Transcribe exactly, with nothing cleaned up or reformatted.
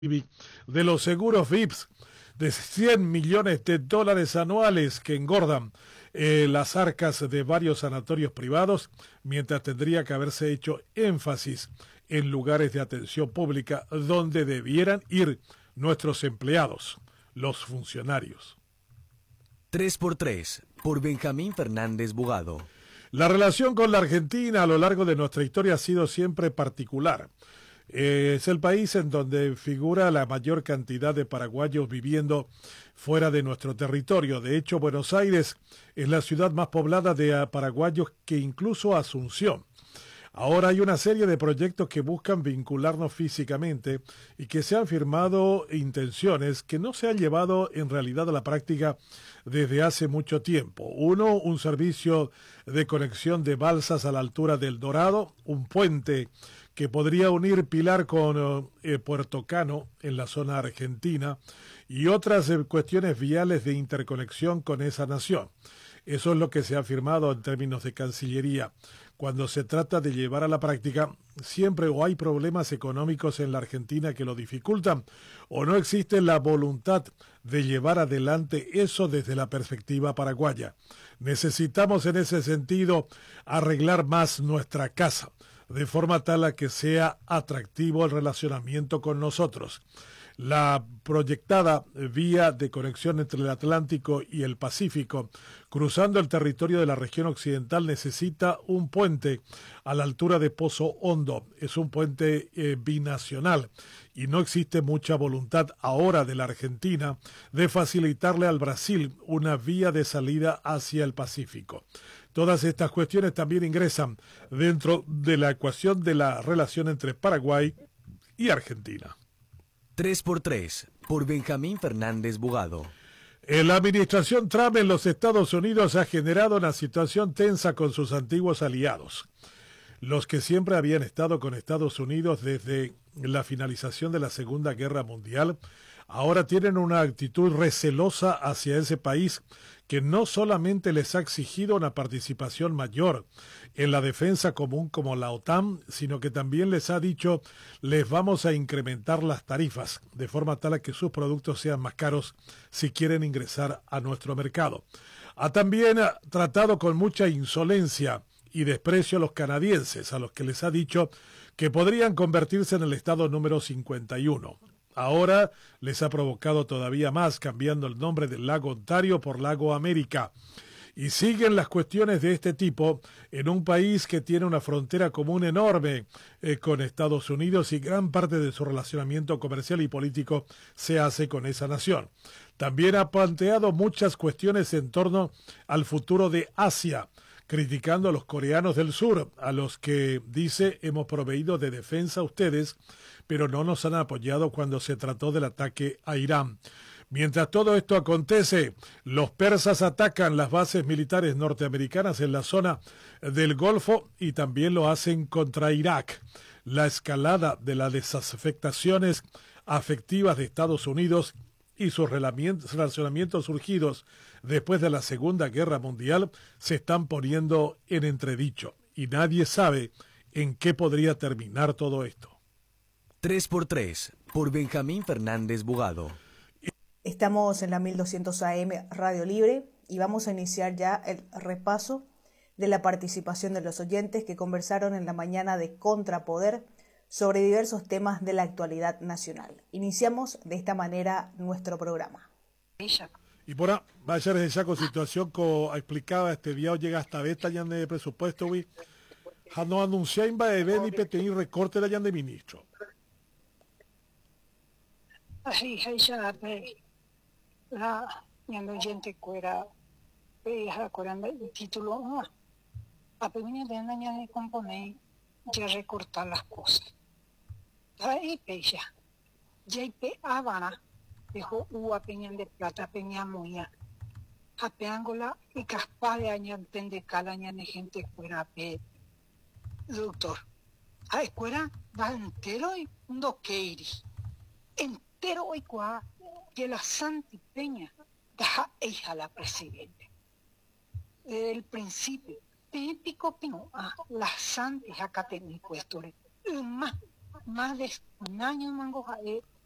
de los seguros V I Ps de cien millones de dólares anuales que engordan eh, las arcas de varios sanatorios privados, mientras tendría que haberse hecho énfasis en lugares de atención pública donde debieran ir nuestros empleados, los funcionarios. tres por tres, por Benjamín Fernández Bugado. La relación con la Argentina a lo largo de nuestra historia ha sido siempre particular. Eh, es el país en donde figura la mayor cantidad de paraguayos viviendo fuera de nuestro territorio. De hecho, Buenos Aires es la ciudad más poblada de paraguayos que incluso Asunción. Ahora hay una serie de proyectos que buscan vincularnos físicamente y que se han firmado intenciones que no se han llevado en realidad a la práctica desde hace mucho tiempo. Uno, un servicio de conexión de balsas a la altura del Dorado, un puente que podría unir Pilar con eh, Puerto Cano en la zona argentina y otras eh, cuestiones viales de interconexión con esa nación. Eso es lo que se ha firmado en términos de Cancillería. Cuando se trata de llevar a la práctica, siempre o hay problemas económicos en la Argentina que lo dificultan, o no existe la voluntad de llevar adelante eso desde la perspectiva paraguaya. Necesitamos en ese sentido arreglar más nuestra casa, de forma tal a que sea atractivo el relacionamiento con nosotros. La proyectada vía de conexión entre el Atlántico y el Pacífico, cruzando el territorio de la región occidental, necesita un puente a la altura de Pozo Hondo. Es un puente eh, binacional y no existe mucha voluntad ahora de la Argentina de facilitarle al Brasil una vía de salida hacia el Pacífico. Todas estas cuestiones también ingresan dentro de la ecuación de la relación entre Paraguay y Argentina. tres por tres, por Benjamín Fernández Bugado. La administración Trump en los Estados Unidos ha generado una situación tensa con sus antiguos aliados, los que siempre habían estado con Estados Unidos desde la finalización de la Segunda Guerra Mundial. Ahora tienen una actitud recelosa hacia ese país que no solamente les ha exigido una participación mayor en la defensa común como la OTAN, sino que también les ha dicho, les vamos a incrementar las tarifas, de forma tal a que sus productos sean más caros si quieren ingresar a nuestro mercado. Ha también tratado con mucha insolencia y desprecio a los canadienses, a los que les ha dicho que podrían convertirse en el estado número cincuenta y uno. Ahora les ha provocado todavía más, cambiando el nombre del lago Ontario por lago América. Y siguen las cuestiones de este tipo en un país que tiene una frontera común enorme eh, con Estados Unidos y gran parte de su relacionamiento comercial y político se hace con esa nación. También ha planteado muchas cuestiones en torno al futuro de Asia, criticando a los coreanos del sur, a los que dice hemos proveído de defensa a ustedes, pero no nos han apoyado cuando se trató del ataque a Irán. Mientras todo esto acontece, los persas atacan las bases militares norteamericanas en la zona del Golfo y también lo hacen contra Irak. La escalada de las desafectaciones afectivas de Estados Unidos y sus relacionamientos surgidos después de la Segunda Guerra Mundial se están poniendo en entredicho y nadie sabe en qué podría terminar todo esto. tres por tres, por Benjamín Fernández Bugado. Estamos en la mil doscientos A M Radio Libre y vamos a iniciar ya el repaso de la participación de los oyentes que conversaron en la mañana de Contrapoder sobre diversos temas de la actualidad nacional. Iniciamos de esta manera nuestro programa. Y por ahí, va a ser esa situación que explicaba este día, llega hasta esta ya de presupuesto, güey. No anunciar en Baeben y pequeño recorte de allá de ministro. Así, ya, la yendo gente cuera, peja coranda el título, no. A pequeña de año de componer, ya recortar las cosas. Ahí peja, ya pe Habana, dejó ua peña de plata, peña moya. A peángola y caspa de año entiende cada año de gente cuera, pe. Doctor, a escuela va entero y un doqueiri. Entero hoy cua que la Santi Peña da hija la presidente. Desde el principio, típico pino a la Santi acá tenía puesto más más de un año mango